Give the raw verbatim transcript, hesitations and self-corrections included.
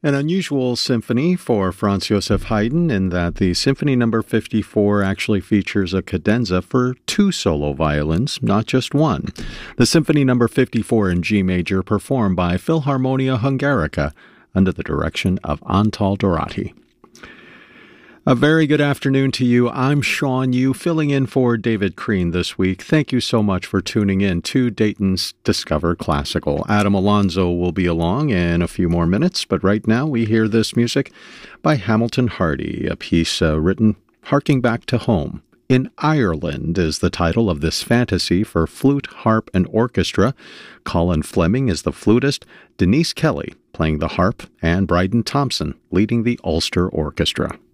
An unusual symphony for Franz Joseph Haydn in that the Symphony Number fifty-four actually features a cadenza for two solo violins, not just one. The Symphony Number fifty-four in G major performed by Philharmonia Hungarica under the direction of Antal Dorati. A very good afternoon to you. I'm Sean Yu, filling in for David Crean this week. Thank you so much for tuning in to Dayton's Discover Classical. Adam Alonso will be along in a few more minutes, but right now we hear this music by Hamilton Hardy, a piece uh, written harking back to home. In Ireland is the title of this fantasy for flute, harp, and orchestra. Colin Fleming is the flutist, Denise Kelly playing the harp, and Bryden Thompson leading the Ulster Orchestra.